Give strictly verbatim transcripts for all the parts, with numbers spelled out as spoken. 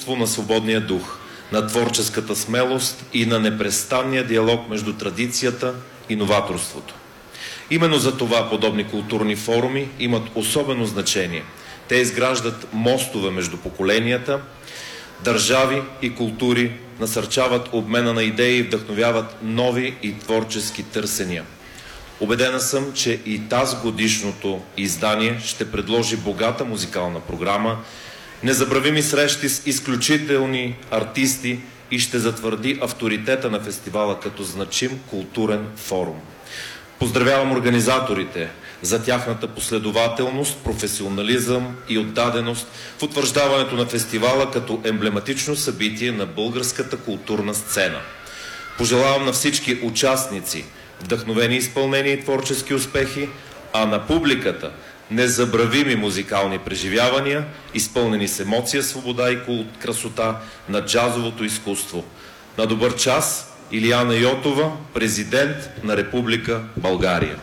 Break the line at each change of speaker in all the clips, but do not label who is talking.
свидетелство на свободния дух, на творческата смелост и на непрестанния диалог между традицията и новаторството. Именно за това подобни културни форуми имат особено значение. Те изграждат мостове между поколенията, държави и култури, насърчават обмена на идеи и вдъхновяват нови и творчески търсения. Убедена съм, че и тази годишното издание ще предложи богата музикална програма, незабравими срещи с изключителни артисти и ще затвърди авторитета на фестивала като значим културен форум. Поздравявам организаторите за тяхната последователност, професионализъм и отдаденост в утвърждаването на фестивала като емблематично събитие на българската културна сцена. Пожелавам на всички участници вдъхновени изпълнения и творчески успехи, а на публиката незабравими музикални преживявания, изпълнени с емоция, свобода и красота на джазовото изкуство. На добър час! Илияна Йотова, президент на Република България.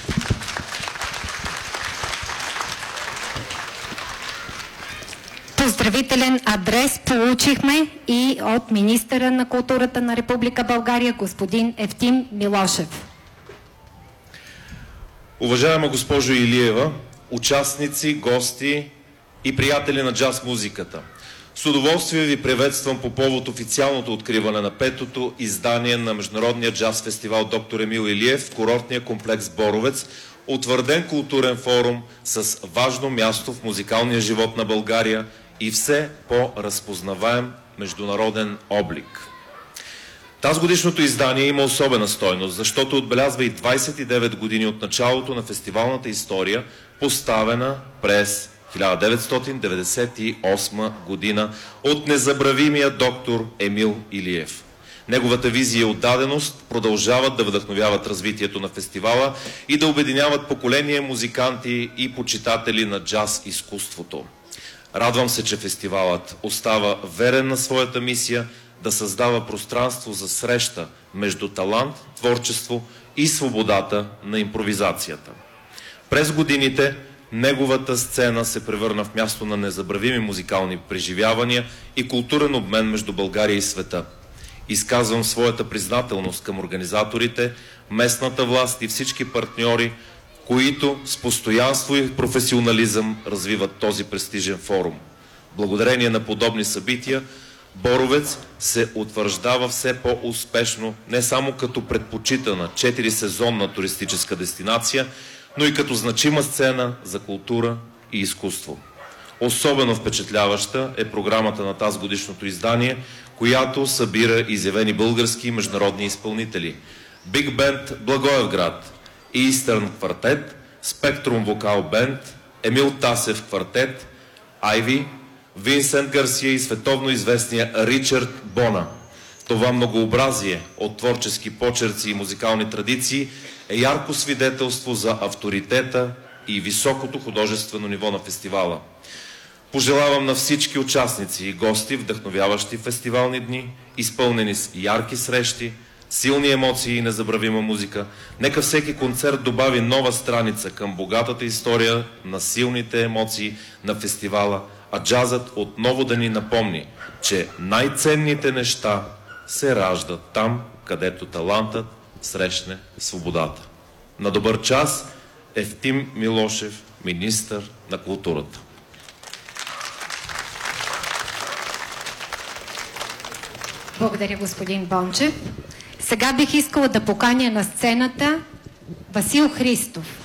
Поздравителен адрес получихме и от министъра на културата на Република България, господин Евтим Милошев.
Уважаема госпожо Илиева, участници, гости и приятели на джаз музиката, с удоволствие ви приветствам по повод официалното откриване на петото издание на Международния джаз фестивал доктор Емил Илиев в курортния комплекс Боровец, утвърден културен форум с важно място в музикалния живот на България и все по-разпознаваем международен облик. Тази годишното издание има особена стойност, защото отбелязва и двадесет и девет години от началото на фестивалната история, поставена през хиляда деветстотин деветдесет и осма година от незабравимия доктор Емил Илиев. Неговата визия и отдаденост продължават да вдъхновяват развитието на фестивала и да обединяват поколения музиканти и почитатели на джаз изкуството. Радвам се, че фестивалът остава верен на своята мисия да създава пространство за среща между талант, творчество и свободата на импровизацията. През годините неговата сцена се превърна в място на незабравими музикални преживявания и културен обмен между България и света. Изказвам своята признателност към организаторите, местната власт и всички партньори, които с постоянство и професионализъм развиват този престижен форум. Благодарение на подобни събития, Боровец се утвърждава все по-успешно не само като предпочитана четирисезонна туристическа дестинация, но и като значима сцена за култура и изкуство. Особено впечатляваща е програмата на тази годишното издание, която събира изявени български и международни изпълнители. Биг Бенд Благоевград, Eastern Квартет, Спектрум Вокал Бенд, Емил Тасев Квартет, Айви, Винсент Гарсия и световно известния Ричард Бона. Това многообразие от творчески почерци и музикални традиции е ярко свидетелство за авторитета и високото художествено ниво на фестивала. Пожелавам на всички участници и гости вдъхновяващи фестивални дни, изпълнени с ярки срещи, силни емоции и незабравима музика. Нека всеки концерт добави нова страница към богатата история на силните емоции на фестивала, а джазът отново да ни напомни, че най-ценните неща се раждат там, където талантът срещне свободата. На добър час, Евтим Милошев, министър на културата.
Благодаря, господин Бончев. Сега бих искала да поканя на сцената Васил Христов.